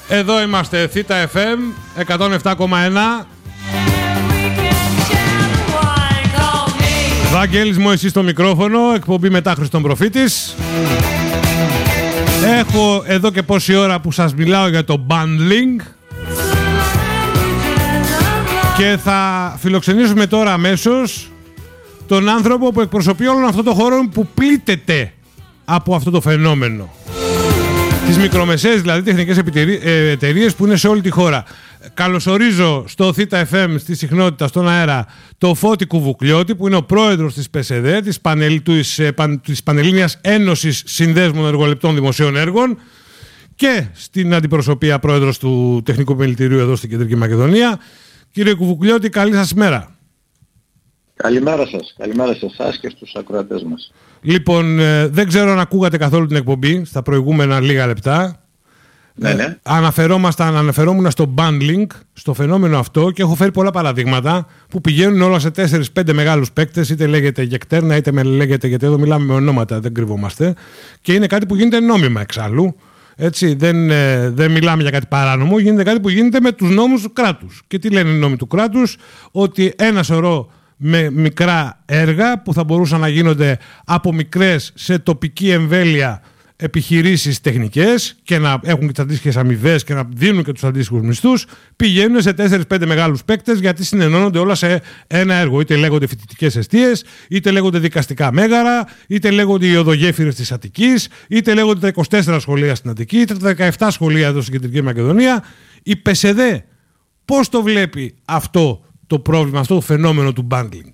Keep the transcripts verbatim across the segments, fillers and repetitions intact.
Εδώ είμαστε, Θήτα εφ εμ εκατόν επτά κόμμα ένα. Βαγγέλης Μωυσής στο μικρόφωνο, εκπομπή μετά Χριστόν Προφήτης. Έχω εδώ και πόση ώρα που σας μιλάω για το bundling και θα φιλοξενήσουμε τώρα αμέσως τον άνθρωπο που εκπροσωπεί όλον αυτό το χώρο που πλήττεται από αυτό το φαινόμενο. Τις μικρομεσαίες δηλαδή τεχνικές εταιρείες που είναι σε όλη τη χώρα. Καλωσορίζω στο Θήτα εφ εμ στη συχνότητα στον αέρα το Φώτη Κουβουκλιώτη, που είναι ο πρόεδρος της ΠΕΣΕΔΕ, της, Πανελ, της, της Πανελλήνιας Ένωσης Συνδέσμων Εργολεπτών Δημοσίων Έργων, και στην αντιπροσωπεία πρόεδρος του Τεχνικού Επιμελητηρίου εδώ στην Κεντρική Μακεδονία. Κύριε Κουβουκλιώτη, καλή σας μέρα. Καλημέρα σας. Καλημέρα σε εσάς και στους ακροατές μας. Λοιπόν, ε, δεν ξέρω αν ακούγατε καθόλου την εκπομπή στα προηγούμενα λίγα λεπτά. Ναι, ναι. Ε, αναφερόμασταν, αναφερόμουν στο bundling, στο φαινόμενο αυτό, και έχω φέρει πολλά παραδείγματα που πηγαίνουν όλα σε τέσσερις πέντε μεγάλους παίκτες, είτε λέγεται γεκτέρνα, είτε με λέγεται, γιατί εδώ μιλάμε με ονόματα, δεν κρυβόμαστε, και είναι κάτι που γίνεται νόμιμα εξάλλου. Έτσι, δεν, ε, δεν μιλάμε για κάτι παράνομο, γίνεται κάτι που γίνεται με τους νόμους του κράτους. Και τι λένε οι νόμοι του κράτους? Ότι ένα σωρό με μικρά έργα που θα μπορούσαν να γίνονται από μικρές σε τοπική εμβέλεια επιχειρήσεις τεχνικές και να έχουν και τις αντίστοιχες αμοιβές και να δίνουν και τους αντίστοιχους μισθούς, πηγαίνουν σε τέσσερις πέντε μεγάλους παίκτες, γιατί συνενώνονται όλα σε ένα έργο. Είτε λέγονται φοιτητικές εστίες, είτε λέγονται δικαστικά μέγαρα, είτε λέγονται οι οδογέφυρες της Αττικής, είτε λέγονται τα είκοσι τέσσερα σχολεία στην Αττική, είτε τα δεκαεπτά σχολεία εδώ στην Κεντρική Μακεδονία. Η ΠΕΣΕΔΕ πώς το βλέπει αυτό το πρόβλημα, αυτό το φαινόμενο του bundling?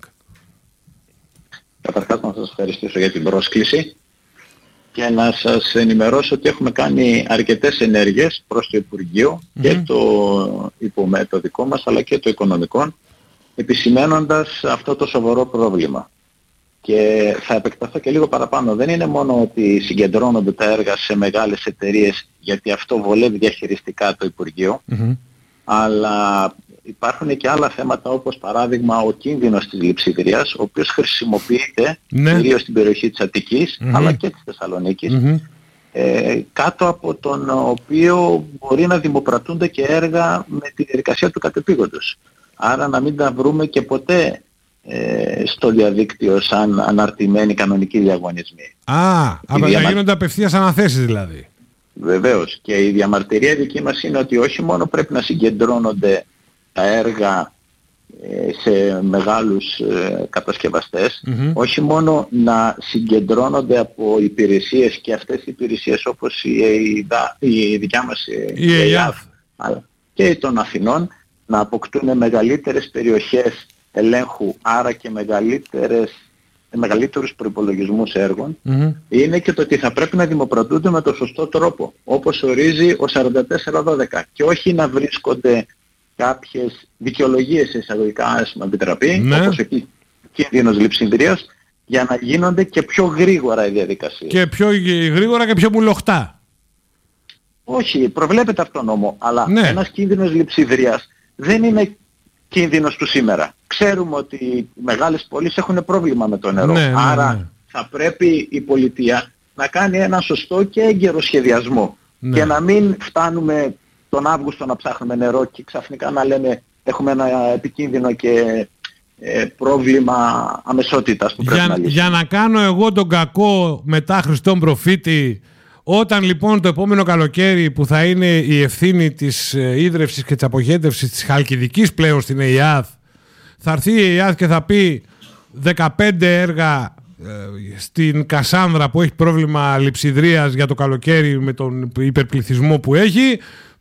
Καταρχάς να σας ευχαριστήσω για την πρόσκληση και να σας ενημερώσω ότι έχουμε κάνει αρκετές ενέργειες προς το Υπουργείο mm-hmm. και το υπομέτω δικό μας, αλλά και το οικονομικό, επισημαίνοντας αυτό το σοβαρό πρόβλημα. Και θα επεκταθώ και λίγο παραπάνω. Δεν είναι μόνο ότι συγκεντρώνονται τα έργα σε μεγάλες εταιρείες, γιατί αυτό βολεύει διαχειριστικά το Υπουργείο, mm-hmm. αλλά υπάρχουν και άλλα θέματα, όπως παράδειγμα ο κίνδυνος της λειψιδρίας, ο οποίος χρησιμοποιείται ναι. κυρίως στην περιοχή της Αττικής mm-hmm. αλλά και της Θεσσαλονίκης, mm-hmm. ε, κάτω από τον οποίο μπορεί να δημοπρατούνται και έργα με τη διαδικασία του κατεπήγοντος. Άρα να μην τα βρούμε και ποτέ ε, στο διαδίκτυο σαν αναρτημένοι κανονικοί διαγωνισμοί. Α, αλλά διαμα... γίνονται απευθείας αναθέσεις δηλαδή. Βεβαίως. Και η διαμαρτυρία δική μας είναι ότι όχι μόνο πρέπει να συγκεντρώνονται τα έργα ε, σε μεγάλους ε, κατασκευαστές, mm-hmm. όχι μόνο να συγκεντρώνονται από υπηρεσίες, και αυτές οι υπηρεσίες όπως η, η, η, η δικιά μας η, η ΕΙΑΦ, αλλά και των Αθηνών, να αποκτούν μεγαλύτερες περιοχές ελέγχου, άρα και μεγαλύτερες, μεγαλύτερους προϋπολογισμούς έργων, mm-hmm. είναι και το ότι θα πρέπει να δημοπρατούνται με το σωστό τρόπο, όπως ορίζει ο σαράντα τέσσερα δώδεκα, και όχι να βρίσκονται κάποιες δικαιολογίες εισαγωγικά, ας με επιτραπεί, ναι. όπως ο κίνδυνος λειψιδρίας, για να γίνονται και πιο γρήγορα οι διαδικασίες. Και πιο γρήγορα και πιο μουλοχτά. Όχι, προβλέπεται αυτό νόμο, αλλά ναι. ένας κίνδυνος λειψιδρίας δεν είναι κίνδυνος του σήμερα. Ξέρουμε ότι οι μεγάλες πόλεις έχουν πρόβλημα με το νερό, ναι, άρα ναι, ναι. θα πρέπει η πολιτεία να κάνει ένα σωστό και έγκαιρο σχεδιασμό, ναι. και να μην φτάνουμε τον Αύγουστο να ψάχνουμε νερό και ξαφνικά να λέμε έχουμε ένα επικίνδυνο και ε, πρόβλημα αμεσότητας που πρέπει για, να λύσουμε. Για να κάνω εγώ τον κακό μετά Χριστόν Προφήτη, όταν λοιπόν το επόμενο καλοκαίρι, που θα είναι η ευθύνη της ε, ίδρευσης και της αποχέτευσης της Χαλκιδικής πλέον στην ΕΙΑΔ, θα έρθει η ΕΙΑΔ και θα πει δεκαπέντε έργα ε, στην Κασάνδρα που έχει πρόβλημα λειψιδρίας για το καλοκαίρι με τον υπερπληθυσμό που έχει,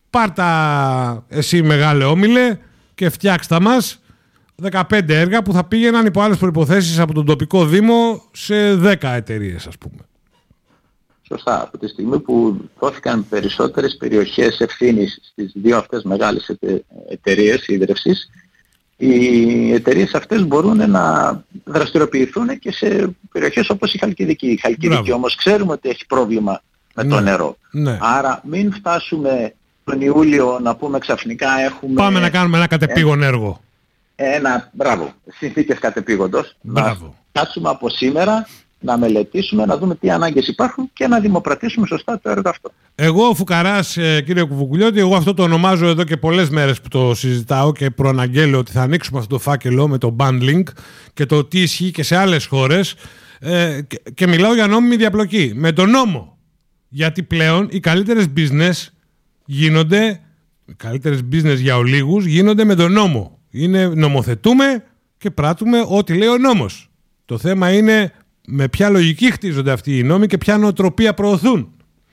πάρτα εσύ μεγάλε όμιλε και φτιάξτα μας δεκαπέντε έργα που θα πήγαιναν υπό άλλες προϋποθέσεις από τον τοπικό δήμο σε δέκα εταιρείες, ας πούμε. Σωστά. Από τη στιγμή που δόθηκαν περισσότερες περιοχές ευθύνης στις δύο αυτές μεγάλες ετε, εταιρείες ίδρευσης, οι εταιρείες αυτές μπορούν να δραστηριοποιηθούν και σε περιοχές όπως η Χαλκιδική. Η Χαλκιδική Μπράβο. Όμως ξέρουμε ότι έχει πρόβλημα με ναι. το νερό. Ναι. Άρα μην φτάσουμε τον Ιούλιο να πούμε ξαφνικά έχουμε... Πάμε να κάνουμε ένα κατεπήγον έργο. Ένα, μπράβο, συνθήκες κατεπήγοντος. Μπράβο. Να κάτσουμε από σήμερα να μελετήσουμε, να δούμε τι ανάγκες υπάρχουν και να δημοπρατήσουμε σωστά το έργο αυτό. Εγώ ο Φουκαράς, κύριε Κουβουκουλιώτη, εγώ αυτό το ονομάζω εδώ και πολλές μέρες που το συζητάω και προαναγγέλω ότι θα ανοίξουμε αυτό το φάκελο με το bundling και το τι ισχύει και σε άλλες χώρες, ε, και, και μιλάω για νόμιμη διαπλοκή με τον νόμο. Γιατί πλέον οι καλύτερες business γίνονται, οι καλύτερες business για ολίγους γίνονται με τον νόμο. Είναι νομοθετούμε και πράττουμε ό,τι λέει ο νόμος. Το θέμα είναι με ποια λογική χτίζονται αυτοί οι νόμοι και ποια νοοτροπία προωθούν.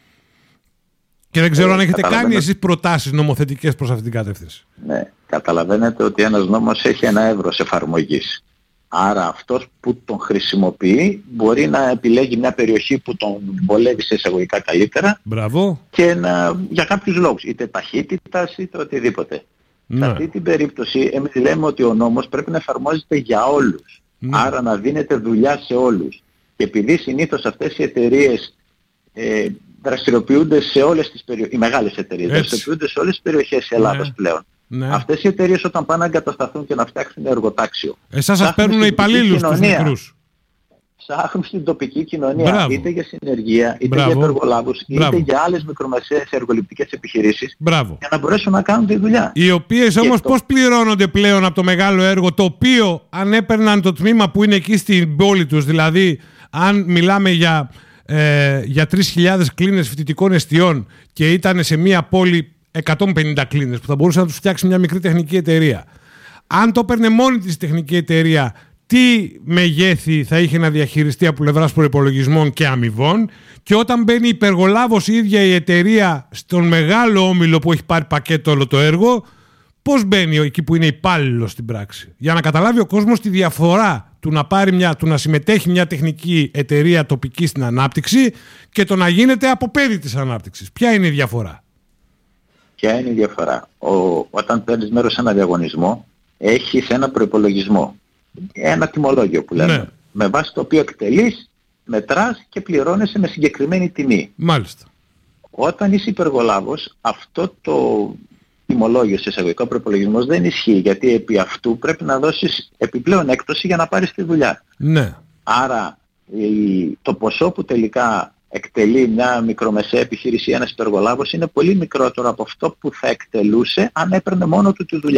Και δεν ξέρω ε, αν έχετε κάνει εσείς προτάσεις νομοθετικές προς αυτήν την κατεύθυνση. Ναι, καταλαβαίνετε ότι ένας νόμος έχει ένα εύρος εφαρμογής. Άρα αυτός που τον χρησιμοποιεί μπορεί να επιλέγει μια περιοχή που τον βολεύει σε εισαγωγικά καλύτερα. Μπράβο. Και να, για κάποιους λόγους, είτε ταχύτητας είτε οτιδήποτε. Ναι. Σε αυτή την περίπτωση εμείς λέμε ότι ο νόμος πρέπει να εφαρμόζεται για όλους. Ναι. Άρα να δίνεται δουλειά σε όλους. Και επειδή συνήθως αυτές οι εταιρείες ε, δραστηριοποιούνται σε όλες τις περιοχές, οι μεγάλες εταιρείες δραστηριοποιούνται σε όλες τις περιοχές της Ελλάδας ναι. πλέον. Ναι. Αυτές οι εταιρείες όταν πάνε να εγκατασταθούν και να φτιάξουν εργοτάξιο. Εσάς σας παίρνουν υπαλλήλους τους μικρούς. Ψάχνουν στην τοπική κοινωνία. Μπράβο. Είτε για συνεργεία, είτε Μπράβο. για υπεργολάβους, είτε για άλλες μικρομεσαίες εργοληπτικές επιχειρήσεις. Μπράβο. Για να μπορέσουν να κάνουν τη δουλειά. Οι οποίες όμως το... πώς πληρώνονται πλέον από το μεγάλο έργο, το οποίο αν έπαιρναν το τμήμα που είναι εκεί στην πόλη τους, δηλαδή αν μιλάμε για, ε, για τρεις χιλιάδες κλίνες φοιτητικών εστιών και ήταν σε μια πόλη εκατόν πενήντα κλίνες που θα μπορούσε να τους φτιάξει μια μικρή τεχνική εταιρεία. Αν το έπαιρνε μόνη της τεχνική εταιρεία, τι μεγέθη θα είχε να διαχειριστεί από πλευράς προϋπολογισμών και αμοιβών, και όταν μπαίνει υπεργολάβος η ίδια η εταιρεία στον μεγάλο όμιλο που έχει πάρει πακέτο όλο το έργο, πώς μπαίνει εκεί που είναι υπάλληλος στην πράξη. Για να καταλάβει ο κόσμος τη διαφορά του να, πάρει μια, του να συμμετέχει μια τεχνική εταιρεία τοπική στην ανάπτυξη και το να γίνεται αποπέδι της ανάπτυξης. Ποια είναι η διαφορά? Ποια είναι η διαφορά? Ο, όταν παίρνεις μέρος σε ένα διαγωνισμό, έχεις ένα προϋπολογισμό. Ένα τιμολόγιο που λέμε. Ναι. Με βάση το οποίο εκτελείς, μετράς και πληρώνεσαι με συγκεκριμένη τιμή. Μάλιστα. Όταν είσαι υπεργολάβος, αυτό το τιμολόγιο σε εισαγωγικό προϋπολογισμό δεν ισχύει, γιατί επί αυτού πρέπει να δώσεις επιπλέον έκπτωση για να πάρεις τη δουλειά. Ναι. Άρα η, το ποσό που τελικά εκτελεί μια μικρομεσαία επιχείρηση ή ένας υπεργολάβος είναι πολύ μικρότερο από αυτό που θα εκτελούσε αν έπαιρνε μόνο του τη δουλειά.